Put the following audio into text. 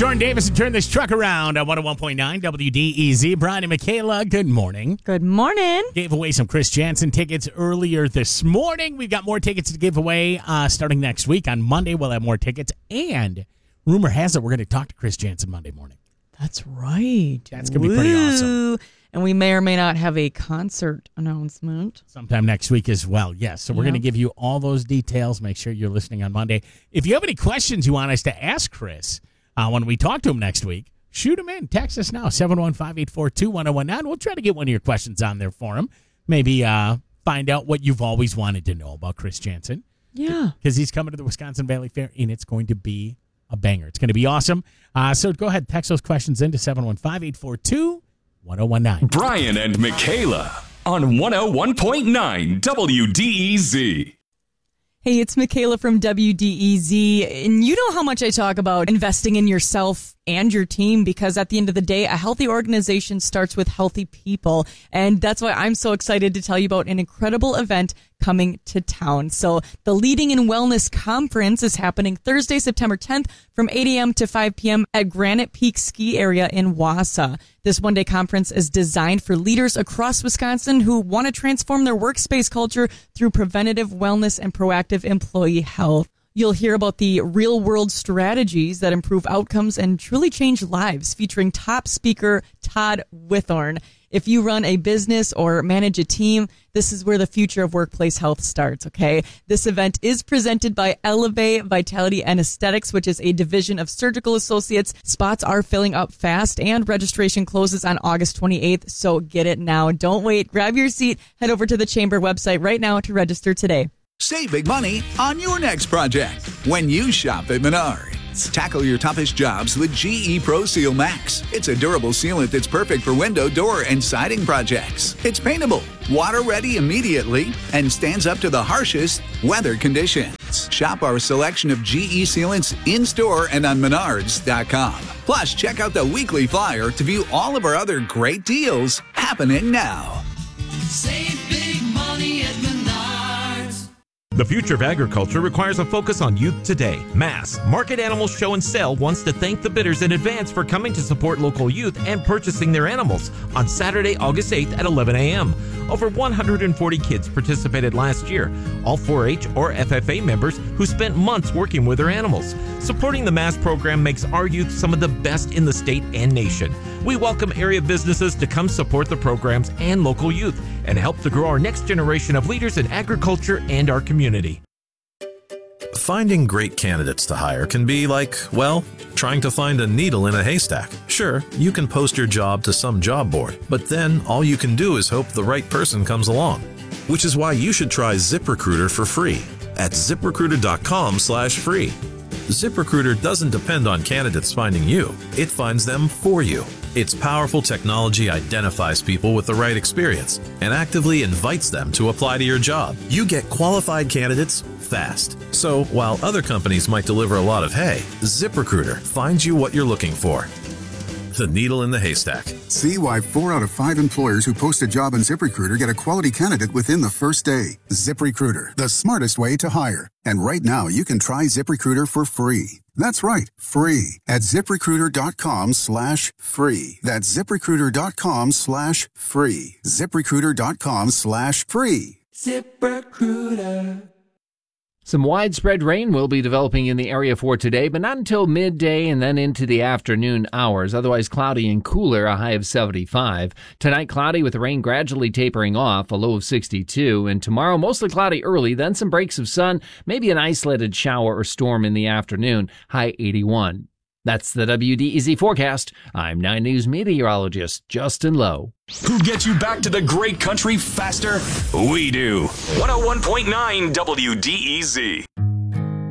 Jordan Davis and Turn This Truck Around on 101.9 WDEZ. Brian and Michaela, good morning. Good morning. Gave away some Chris Jansen tickets earlier this morning. We've got more tickets to give away starting next week. On Monday, we'll have more tickets. And rumor has it we're going to talk to Chris Jansen Monday morning. That's right. That's going to be pretty awesome. And we may or may not have a concert announcement. Sometime next week as well, yes. So we're going to give you all those details. Make sure you're listening on Monday. If you have any questions you want us to ask Chris when we talk to him next week, shoot him in. Text us now, 715-842-1019. We'll try to get one of your questions on there for him. Maybe find out what you've always wanted to know about Chris Jansen. Yeah. Because he's coming to the Wisconsin Valley Fair, and it's going to be a banger. It's going to be awesome. So go ahead, text those questions into 715-842-1019. Brian and Michaela on 101.9 WDEZ. Hey, it's Michaela from WDEZ, and you know how much I talk about investing in yourself and your team, because at the end of the day, a healthy organization starts with healthy people, and that's why I'm so excited to tell you about an incredible event coming to town. So the Leading in Wellness Conference is happening Thursday, September 10th from 8 a.m. to 5 p.m. at Granite Peak Ski Area in Wausau. This one-day conference is designed for leaders across Wisconsin who want to transform their workspace culture through preventative wellness and proactive employee health. You'll hear about the real-world strategies that improve outcomes and truly change lives, featuring top speaker Todd Withorn. If you run a business or manage a team, this is where the future of workplace health starts, okay? This event is presented by Elevate Vitality and Aesthetics, which is a division of Surgical Associates. Spots are filling up fast, and registration closes on August 28th, so get it now. Don't wait. Grab your seat. Head over to the Chamber website right now to register today. Save big money on your next project when you shop at Menards. Tackle your toughest jobs with GE Pro Seal Max. It's a durable sealant that's perfect for window, door, and siding projects. It's paintable, water-ready immediately, and stands up to the harshest weather conditions. Shop our selection of GE sealants in-store and on Menards.com. Plus, check out the weekly flyer to view all of our other great deals happening now. Save big money at Menards. The future of agriculture requires a focus on youth today. Mass Market Animal Show and Sale wants to thank the bidders in advance for coming to support local youth and purchasing their animals on Saturday, August 8th at 11 a.m. Over 140 kids participated last year, all 4-H or FFA members who spent months working with their animals. Supporting the Mass program makes our youth some of the best in the state and nation. We welcome area businesses to come support the programs and local youth and help to grow our next generation of leaders in agriculture and our community. Finding great candidates to hire can be like, well, trying to find a needle in a haystack. Sure, you can post your job to some job board, but then all you can do is hope the right person comes along. Which is why you should try ZipRecruiter for free at ZipRecruiter.com/free. ZipRecruiter doesn't depend on candidates finding you. It finds them for you. Its powerful technology identifies people with the right experience and actively invites them to apply to your job. You get qualified candidates fast. So while other companies might deliver a lot of hay, ZipRecruiter finds you what you're looking for. The needle in the haystack. See why 4 out of 5 employers who post a job on ZipRecruiter get a quality candidate within the first day. ZipRecruiter, the smartest way to hire. And right now, you can try ZipRecruiter for free. That's right, free at ZipRecruiter.com/free. That's ZipRecruiter.com/free. ZipRecruiter.com/free. ZipRecruiter. Some widespread rain will be developing in the area for today, but not until midday and then into the afternoon hours. Otherwise cloudy and cooler, a high of 75. Tonight, cloudy with the rain gradually tapering off, a low of 62. And tomorrow, mostly cloudy early, then some breaks of sun, maybe an isolated shower or storm in the afternoon, high 81. That's the WDEZ forecast. I'm 9 News meteorologist Justin Lowe. Who gets you back to the great country faster? We do. 101.9 WDEZ.